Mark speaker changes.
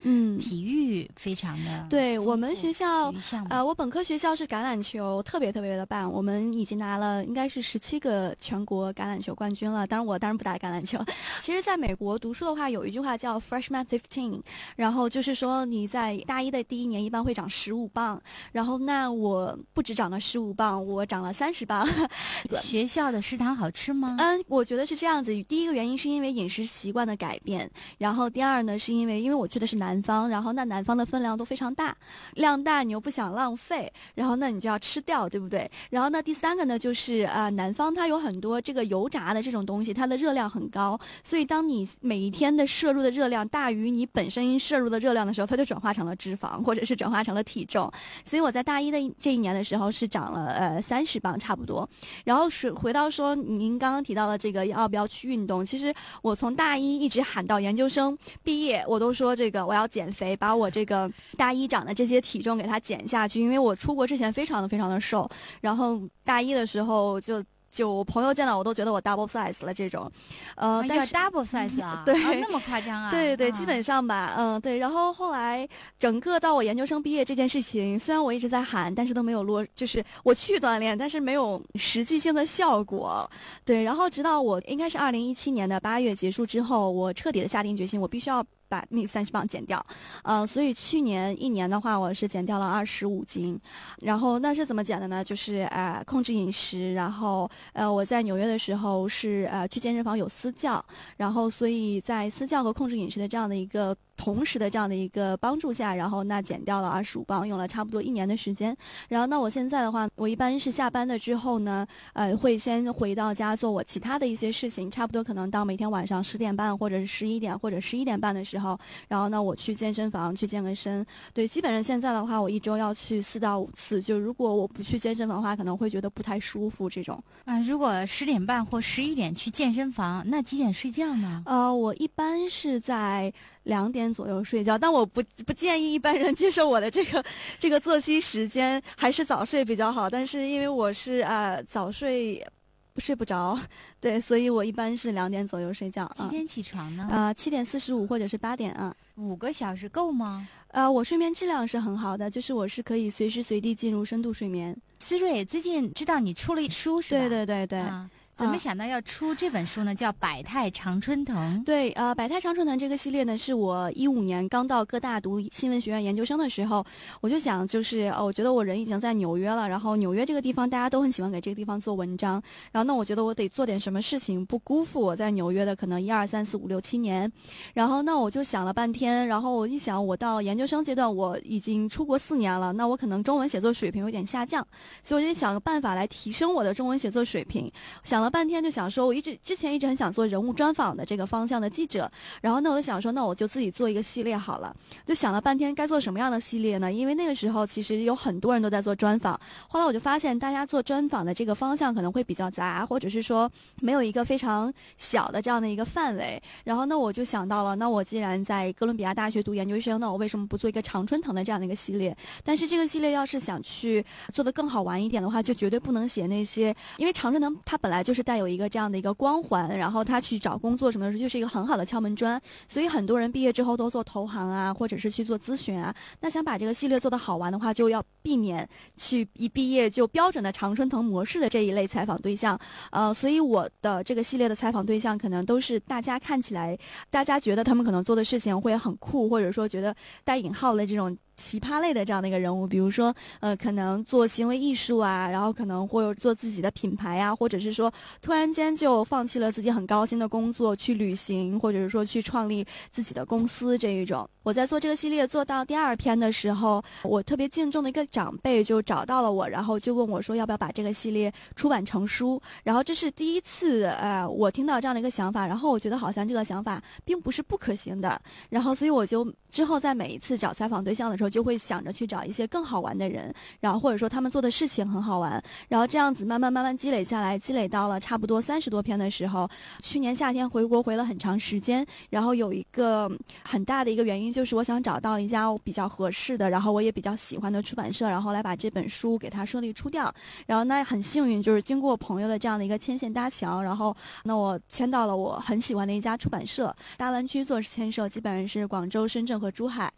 Speaker 1: 体育非常的
Speaker 2: 对，我们学校
Speaker 1: 体育项目
Speaker 2: 我本科学校是橄榄球特别的棒，我们已经拿了应该是17个全国橄榄球冠军了。当然不打橄榄球。其实在美国读书的话，有一句话叫 freshman 15，然后就是说你在大一的第一年一般会长15磅，然后那我不止长了15磅，我长了30磅。
Speaker 1: 学校的食堂好吃吗？
Speaker 2: 我觉得是这样子。第一个原因是因为饮食习惯的改变，然后第二呢是因为我去的是南方，然后那南方的分量都非常大，量大你又不想浪费，然后那你就要吃掉，对不对？然后那第三个呢就是南方它有很多这个油炸的这种东西，它的热量很高，所以当你每一天的摄入的热量大于你本身摄入的热量的时候，它就转化成了脂肪，或者是转化成了体重。所以我在大一的这一年的时候是长了30磅差不多。然后是回到说您刚刚提到的这个要不要去运动，其实我从大一一直喊到研究生毕业，我都说这个我要减肥，把我这个大一长的这些体重给它减下去，因为我出国之前非常的瘦，然后大一的时候就我朋友见到我都觉得我 double size 了这种，但是
Speaker 1: double size 啊，
Speaker 2: 对、
Speaker 1: 那么夸张啊？
Speaker 2: 对，基本上吧，对。然后后来整个到我研究生毕业这件事情，虽然我一直在喊，但是都没有就是我去锻炼，但是没有实际性的效果，对。然后直到我应该是2017年的8月结束之后，我彻底的下定决心，我必须要把那30磅减掉，所以去年1年的话，我是减掉了25斤，然后那是怎么减的呢？就是控制饮食，然后我在纽约的时候是去健身房有私教，然后所以在私教和控制饮食的这样的一个同时的这样的一个帮助下，然后那减掉了25磅，用了差不多1年的时间。然后那我现在的话，我一般是下班了之后呢，会先回到家做我其他的一些事情，差不多可能到每天晚上10点半或者是11点或者11点半的时候，然后呢我去健身房去健个身。对，基本上现在的话，我1周要去4到5次，就如果我不去健身房的话，可能会觉得不太舒服这种。
Speaker 1: 如果10点半或11点去健身房，那几点睡觉呢？
Speaker 2: 我一般是在2点左右睡觉，但我不建议一般人接受我的这个作息时间，还是早睡比较好。但是因为我是早睡睡不着，对，所以我一般是2点左右睡觉。
Speaker 1: 几点起床呢
Speaker 2: ？7点45或者是8点啊。
Speaker 1: 5个小时够吗？
Speaker 2: 我睡眠质量是很好的，就是我是可以随时随地进入深度睡眠。
Speaker 1: 思睿，最近知道你出了书是吧？
Speaker 2: 对。
Speaker 1: 怎么想到要出这本书呢？叫《百态常春藤》。
Speaker 2: 对，百态常春藤这个系列呢，是我15年刚到哥大读新闻学院研究生的时候，我就想，就是我觉得我人已经在纽约了，然后纽约这个地方大家都很喜欢给这个地方做文章，然后那我觉得我得做点什么事情，不辜负我在纽约的可能1、2、3、4、5、6、7年。然后那我就想了半天，然后我一想，我到研究生阶段我已经出国4年了，那我可能中文写作水平有点下降，所以我就想个办法来提升我的中文写作水平。想了半天就想说，我之前一直很想做人物专访的这个方向的记者，然后那我就想说，那我就自己做一个系列好了。就想了半天该做什么样的系列呢？因为那个时候其实有很多人都在做专访，后来我就发现大家做专访的这个方向可能会比较杂，或者是说没有一个非常小的这样的一个范围。然后那我就想到了，那我既然在哥伦比亚大学读研究生，那我为什么不做一个常春藤的这样的一个系列？但是这个系列要是想去做得更好玩一点的话，就绝对不能写那些，因为常春藤它本来就是带有一个这样的一个光环，然后他去找工作什么的就是一个很好的敲门砖，所以很多人毕业之后都做投行啊，或者是去做咨询啊。那想把这个系列做得好玩的话，就要避免去一毕业就标准的常春藤模式的这一类采访对象。所以我的这个系列的采访对象可能都是大家看起来，大家觉得他们可能做的事情会很酷，或者说觉得带引号的这种奇葩类的这样的一个人物，比如说可能做行为艺术啊，然后可能会做自己的品牌啊，或者是说突然间就放弃了自己很高薪的工作去旅行，或者是说去创立自己的公司这一种。我在做这个系列做到第2篇的时候，我特别敬重的一个长辈就找到了我，然后就问我说要不要把这个系列出版成书。然后这是第一次我听到这样的一个想法，然后我觉得好像这个想法并不是不可行的，然后所以我就之后在每一次找采访对象的时候就会想着去找一些更好玩的人，然后或者说他们做的事情很好玩，然后这样子慢慢积累下来，积累到了差不多30多篇的时候，去年夏天回国回了很长时间，然后有一个很大的一个原因就是我想找到一家比较合适的，然后我也比较喜欢的出版社，然后来把这本书给它顺利出掉。然后那很幸运，就是经过朋友的这样的一个牵线搭桥，然后那我签到了我很喜欢的一家出版社，大湾区做签社基本上是广州、深圳和珠海。